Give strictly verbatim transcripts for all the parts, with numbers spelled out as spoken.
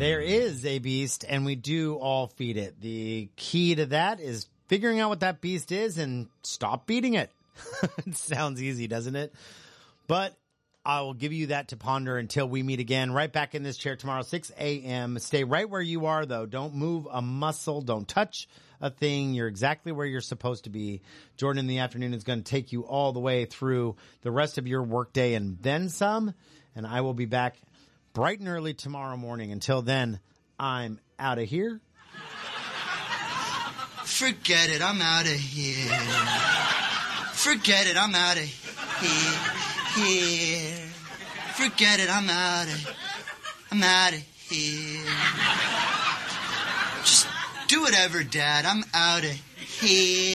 There is a beast, and we do all feed it. The key to that is figuring out what that beast is and stop feeding it. It sounds easy, doesn't it? But I will give you that to ponder until we meet again. Right back in this chair tomorrow, six a.m. Stay right where you are, though. Don't move a muscle. Don't touch a thing. You're exactly where you're supposed to be. Jordan in the afternoon is going to take you all the way through the rest of your workday and then some. And I will be back bright and early tomorrow morning. Until then, I'm out of here. Forget it, I'm out of here. Forget it, I'm out of here. Here. Forget it, I'm out of I'm out of here. Just do whatever, Dad. I'm out of here.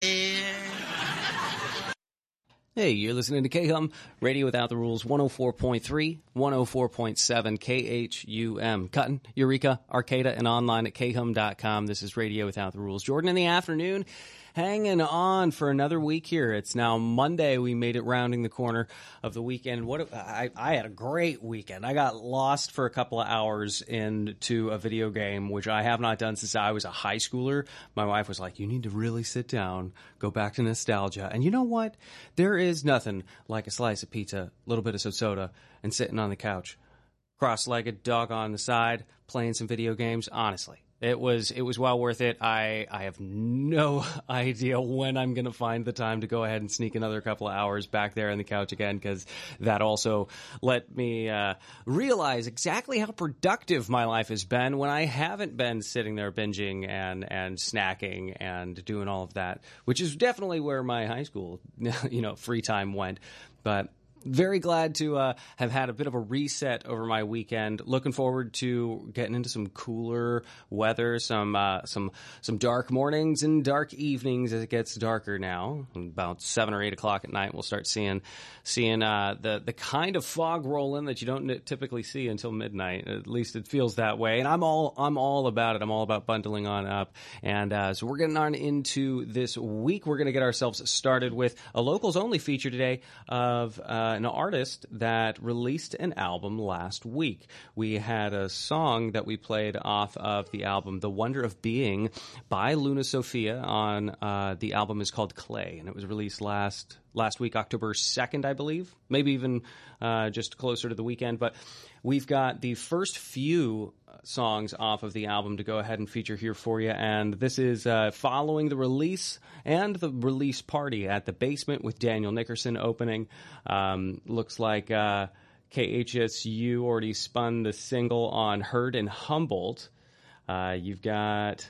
Hey, you're listening to K-Hum, Radio Without the Rules, one oh four point three, one oh four point seven K H U M. Cutton, Eureka, Arcata, and online at K hum dot com. This is Radio Without the Rules. Jordan in the afternoon, hanging on for another week here. It's now Monday. We made it rounding the corner of the weekend. What I, I had a great weekend. I got lost for a couple of hours into a video game, which I have not done since I was a high schooler. My wife was like, you need to really sit down, go back to nostalgia. And you know what? There is nothing like a slice of pizza, a little bit of soda, and sitting on the couch, cross-legged, dog on the side, playing some video games. Honestly. It was it was well worth it. I, I have no idea when I'm going to find the time to go ahead and sneak another couple of hours back there on the couch again, because that also let me uh, realize exactly how productive my life has been when I haven't been sitting there binging and, and snacking and doing all of that, which is definitely where my high school you know free time went. But very glad to uh, have had a bit of a reset over my weekend. Looking forward to getting into some cooler weather, some uh, some some dark mornings and dark evenings as it gets darker now. About seven or eight o'clock at night, we'll start seeing seeing uh, the the kind of fog roll in that you don't typically see until midnight. At least it feels that way, and I'm all I'm all about it. I'm all about bundling on up. And uh, so we're getting on into this week. We're going to get ourselves started with a locals only feature today of Uh, an artist that released an album last week. We had a song that we played off of the album The Wonder of Being by Luna Sophia on uh, the album is called Clay, and it was released last last week, October second, I believe, maybe even uh, just closer to the weekend. But we've got the first few songs off of the album to go ahead and feature here for you, and this is uh, following the release and the release party at the Basement with Daniel Nickerson opening. Um, looks like uh, K H S U already spun the single on Heard in Humboldt. Uh, you've got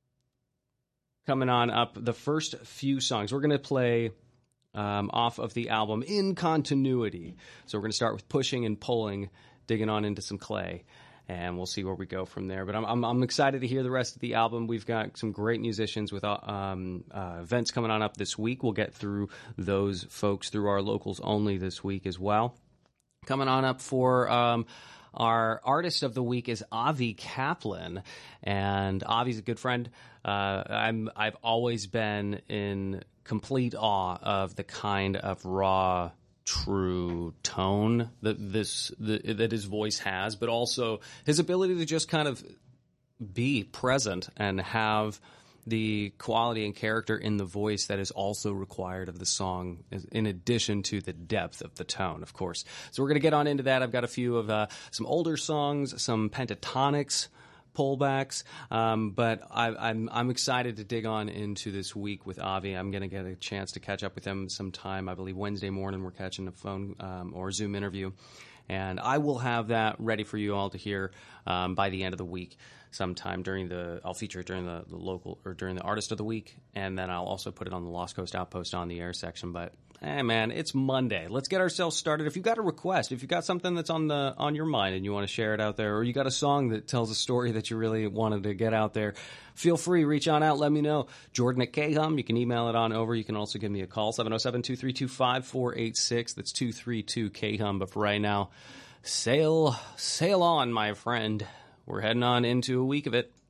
coming on up the first few songs. We're going to play um, off of the album in continuity. So we're going to start with Pushing and Pulling, digging on into some Clay, and we'll see where we go from there. But I'm, I'm, I'm excited to hear the rest of the album. We've got some great musicians with um, uh, events coming on up this week. We'll get through those folks through our locals only this week as well. Coming on up for um, our artist of the week is Avi Kaplan, and Avi's a good friend. Uh, I'm I've always been in complete awe of the kind of raw, true tone that this the, that his voice has, but also his ability to just kind of be present and have the quality and character in the voice that is also required of the song, in addition to the depth of the tone, of course. So we're going to get on into that. I've got a few of uh, some older songs, some Pentatonix pullbacks, um, but I, I'm I'm excited to dig on into this week with Avi. I'm going to get a chance to catch up with him sometime. I believe Wednesday morning we're catching a phone um, or Zoom interview, and I will have that ready for you all to hear um, by the end of the week. Sometime during the, I'll feature it during the, the local or during the artist of the week, and then I'll also put it on the Lost Coast Outpost on the air section. But hey, man, it's Monday. Let's get ourselves started. If you've got a request, if you've got something that's on the on your mind and you want to share it out there, or you got a song that tells a story that you really wanted to get out there, feel free, reach on out, let me know. Jordan at K-Hum. You can email it on over. You can also give me a call, seven oh seven, two three two, five four eight six. That's two three two K-Hum. But for right now, sail, sail on, my friend. We're heading on into a week of it.